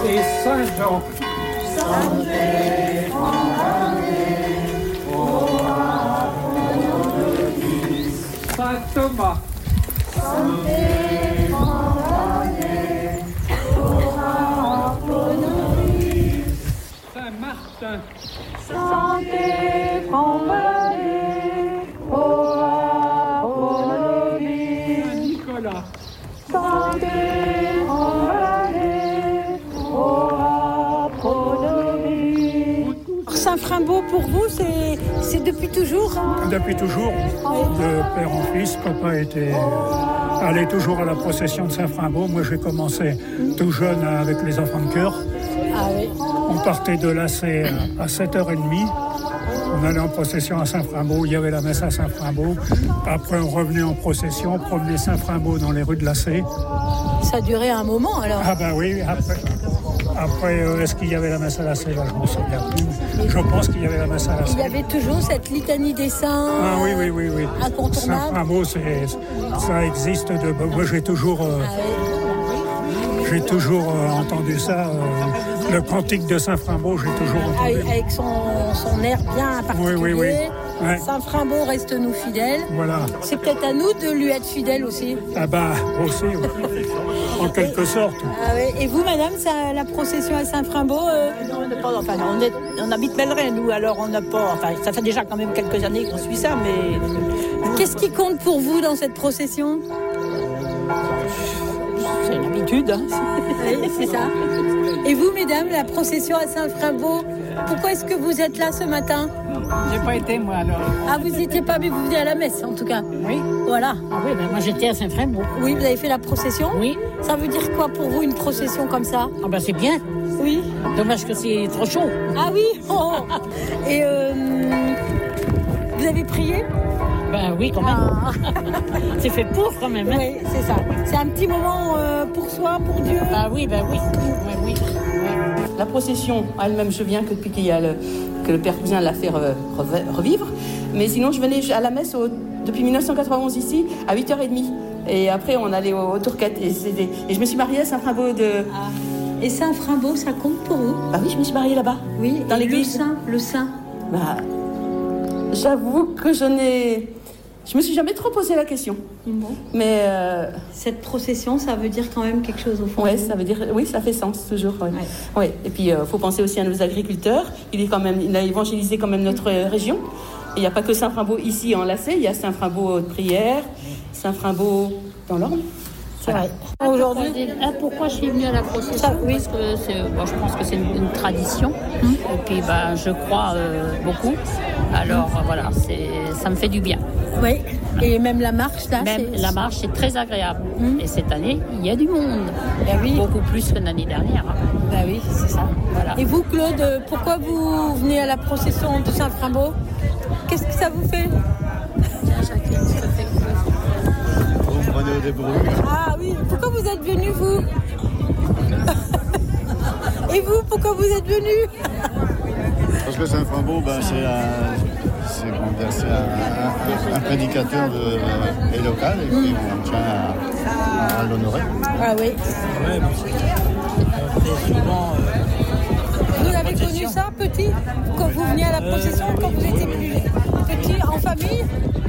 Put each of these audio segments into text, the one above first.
et Saint-Jean. Saint-Thomas. Saint-Martin. Santé, Saint-Nicolas. Saint-Frimbault, pour vous, c'est depuis toujours? Depuis toujours, de père en fils, papa allait toujours à la procession de Saint-Frimbault. Moi, j'ai commencé tout jeune avec les enfants de chœur. Ah oui. On partait de Lacé à 7h30. On allait en procession à Saint-Frimbault, il y avait la messe à Saint-Frimbault. Après, on revenait en procession, promenait Saint-Frimbault dans les rues de Lacé. Ça durait un moment, alors? Ah ben oui, après est-ce qu'il y avait la messe à Lacé? Là, je ne me souviens plus. Je pense qu'il y avait la messe à Lacé. Il y avait toujours cette litanie des saints. Ah oui. Incontournable. Saint-Frimbault, ça existe. Moi, j'ai toujours entendu ça. Le cantique de Saint-Frimbault, j'ai toujours entendu. Avec son air bien particulier. Oui. Ouais. Saint-Frimbault, reste-nous fidèles. Voilà. C'est peut-être à nous de lui être fidèles aussi. Ah bah, aussi, oui. En quelque sorte. Ah oui. Et vous, madame, la procession à Saint-Frimbault on habite Melleray, nous, alors on n'a pas... Enfin, ça fait déjà quand même quelques années qu'on suit ça, mais... Qu'est-ce qui compte pour vous dans cette procession? C'est l'habitude. Hein. Oui, c'est ça. Et vous, mesdames, la procession à Saint-Frimbault, pourquoi est-ce que vous êtes là ce matin? J'ai pas été, moi, alors. Ah, vous n'y étiez pas, mais vous venez à la messe, en tout cas. Oui. Voilà. Ah oui, ben moi j'étais à Saint-Frimbault. Oui, vous avez fait la procession? Oui. Ça veut dire quoi pour vous, une procession comme ça? Ah ben c'est bien. Oui. Dommage que c'est trop chaud. Ah oui. Et vous avez prié? Ben oui, quand même. Ah. C'est fait pour, quand même. Hein. Oui, c'est ça. C'est un petit moment pour soi, pour Dieu. Ben oui. Oui. La procession elle-même, je viens que depuis que le père cousin l'a fait revivre. Mais sinon, je venais à la messe depuis 1991 ici, à 8h30. Et après, on allait au Tourquette. Et je me suis mariée à Saint-Frimbault de... Ah. Et Saint-Frimbault, ça compte pour vous? Bah oui, je me suis mariée là-bas. Oui, dans l'église. Le Saint. Bah, j'avoue que je me suis jamais trop posé la question. Bon. Mais cette procession, ça veut dire quand même quelque chose au fond. Ouais, ça veut dire, oui, ça fait sens toujours. Ouais. Ouais. Ouais. Et puis, faut penser aussi à nos agriculteurs. Il a évangélisé quand même notre région. Et il n'y a pas que Saint-Frimbault ici en Lacé. Il y a Saint-Frimbault de Prière, Saint-Frimbault dans l'Orne. C'est vrai. Aujourd'hui, pourquoi je suis venue à la procession? Oui. Parce que je pense que c'est une tradition. Et puis, je crois beaucoup. Alors, voilà, ça me fait du bien. Oui. Et même la marche, là. La marche, c'est très agréable. Et cette année, il y a du monde. Oui. Beaucoup plus que l'année dernière. Ben oui, c'est ça. Voilà. Et vous, Claude, pourquoi vous venez à la procession de Saint-Frimbault? Qu'est-ce que ça vous fait? Vous prenez des bruits. Ah oui, pourquoi vous êtes venu, vous? Et vous, pourquoi vous êtes venu? Parce que Saint-Frimbault, c'est un prédicateur local et puis on tient à l'honorer. Ah oui. Ouais, mais souvent. Vous avez connu ça, petit? Quand vous veniez à la procession, quand vous étiez plus petit, en famille?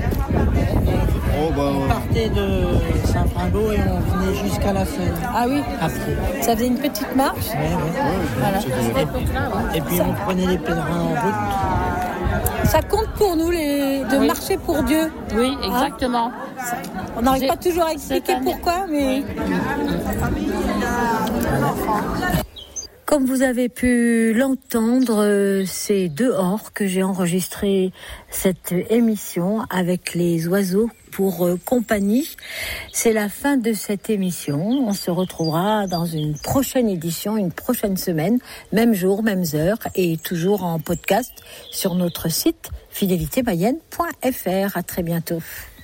On partait de Saint-Frimbault et on venait jusqu'à la fin. Ah oui. Après. Ça faisait une petite marche. Voilà. Et puis on prenait les pèlerins en route. Ça compte pour nous de marcher pour Dieu. Oui, exactement. On n'arrive pas toujours à expliquer pourquoi, mais... Comme vous avez pu l'entendre, c'est dehors que j'ai enregistré cette émission avec les oiseaux pour compagnie. C'est la fin de cette émission. On se retrouvera dans une prochaine édition, une prochaine semaine, même jour, même heure, et toujours en podcast sur notre site fidélitémayenne.fr. À très bientôt.